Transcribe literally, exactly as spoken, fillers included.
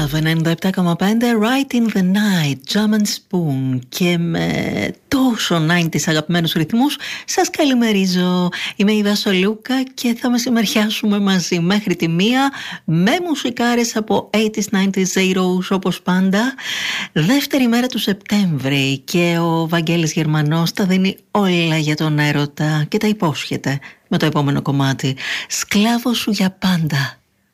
Love ενενήντα επτά κόμμα πέντε, Right in the Night, Jam and Spoon. Και με τόσο ενενήντα αγαπημένους ρυθμούς σας καλημερίζω. Είμαι η Βασολούκα και θα μεσημεριάσουμε μαζί μέχρι τη μία με μουσικάρες από ογδόντα, ενενήντα, zeros όπως πάντα. Δεύτερη μέρα του Σεπτέμβρη και ο Βαγγέλης Γερμανός τα δίνει όλα για τον έρωτα και τα υπόσχεται με το επόμενο κομμάτι. Σκλάβος σου για πάντα.